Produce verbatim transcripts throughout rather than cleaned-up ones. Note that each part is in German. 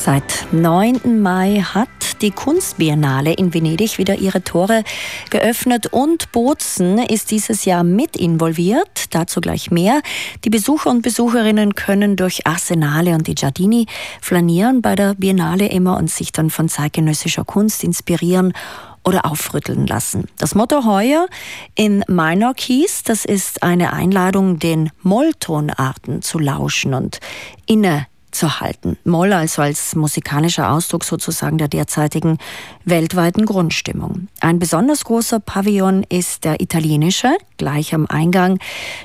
Seit neunten Mai hat die Kunstbiennale in Venedig wieder ihre Tore geöffnet und Bozen ist dieses Jahr mit involviert. Dazu gleich mehr. Die Besucher und Besucherinnen können durch Arsenale und die Giardini flanieren bei der Biennale immer und sich dann von zeitgenössischer Kunst inspirieren oder aufrütteln lassen. Das Motto heuer in Minor Keys, das ist eine Einladung, den Molltonarten zu lauschen und inne zu halten. Moll also als musikalischer Ausdruck sozusagen der derzeitigen weltweiten Grundstimmung. Ein besonders großer Pavillon ist der italienische, gleich am Eingang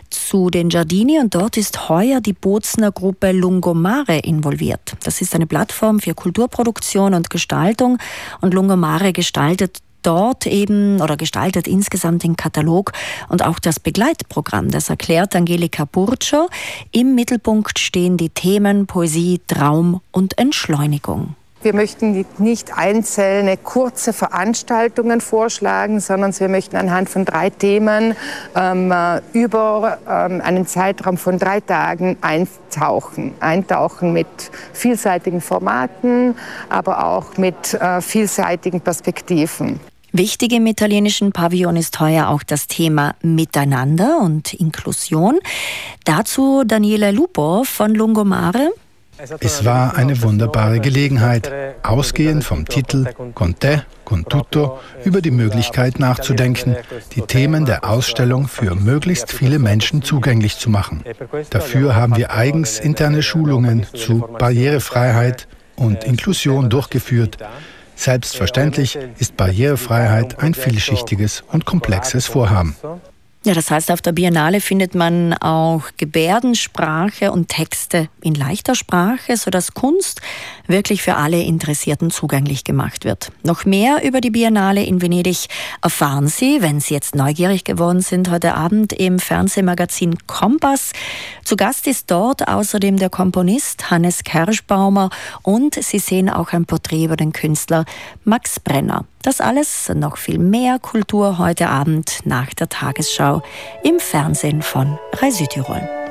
zu den Giardini, und dort ist heuer die Bozener Gruppe Lungomare involviert. Das ist eine Plattform für Kulturproduktion und Gestaltung, und Lungomare gestaltet dort eben oder gestaltet insgesamt den Katalog und auch das Begleitprogramm. Das erklärt Angelika Burcio. Im Mittelpunkt stehen die Themen Poesie, Traum und Entschleunigung. Wir möchten nicht einzelne kurze Veranstaltungen vorschlagen, sondern wir möchten anhand von drei Themen ähm, über ähm, einen Zeitraum von drei Tagen eintauchen. Eintauchen mit vielseitigen Formaten, aber auch mit äh, vielseitigen Perspektiven. Wichtig im italienischen Pavillon ist heuer auch das Thema Miteinander und Inklusion. Dazu Daniele Lupo von Lungomare. Es war eine wunderbare Gelegenheit, ausgehend vom Titel Con te, con tutto, über die Möglichkeit nachzudenken, die Themen der Ausstellung für möglichst viele Menschen zugänglich zu machen. Dafür haben wir eigens interne Schulungen zu Barrierefreiheit und Inklusion durchgeführt. Selbstverständlich ist Barrierefreiheit ein vielschichtiges und komplexes Vorhaben. Ja, das heißt, auf der Biennale findet man auch Gebärdensprache und Texte in leichter Sprache, sodass Kunst wirklich für alle Interessierten zugänglich gemacht wird. Noch mehr über die Biennale in Venedig erfahren Sie, wenn Sie jetzt neugierig geworden sind, heute Abend im Fernsehmagazin Kompass. Zu Gast ist dort außerdem der Komponist Hannes Kerschbaumer und Sie sehen auch ein Porträt über den Künstler Max Brenner. Das alles und noch viel mehr Kultur heute Abend nach der Tagesschau im Fernsehen von Rai Südtirol.